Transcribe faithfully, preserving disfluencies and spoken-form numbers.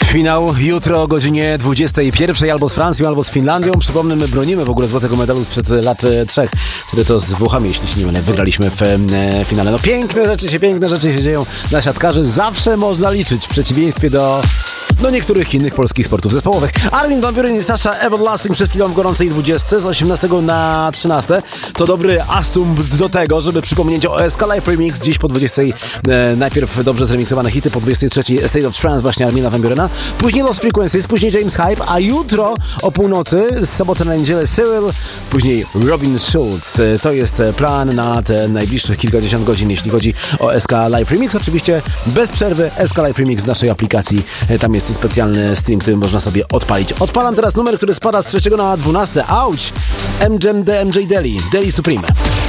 Finał jutro o godzinie dwudziestej pierwszej albo z Francją, albo z Finlandią. Przypomnę, my bronimy w ogóle złotego medalu sprzed lat trzech, które to z Włochami, jeśli się nie mylę, wygraliśmy w e, finale. No piękne rzeczy się, piękne rzeczy się dzieją na siatkarzy. Zawsze można liczyć w przeciwieństwie do do niektórych innych polskich sportów zespołowych. Armin van Buuren i Sasha Everlasting przed chwilą w gorącej dwudziestce z osiemnastego na trzynaste. To dobry asumpt do tego, żeby przypomnieć o S K Live Remix. Dziś po dwudziestej e, najpierw dobrze zremiksowane hity, po dwudziestej trzeciej State of Trance właśnie Armina van Buurena. Później Lost Frequencies, później James Hype, a jutro o północy, z soboty na niedzielę Cyril, później Robin Schulz. E, to jest plan na te najbliższych kilkadziesiąt godzin, jeśli chodzi o S K Live Remix. Oczywiście bez przerwy S K Live Remix w naszej aplikacji. E, tam jest specjalny stream, który można sobie odpalić. Odpalam teraz numer, który spada z trzeciego na dwunaste. Auć! M J M D M J Deli. Deli Supreme.